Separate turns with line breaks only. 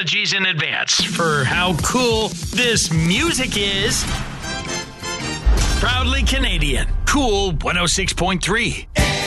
apologies in advance for how cool this music is. Proudly Canadian. Cool 106.3.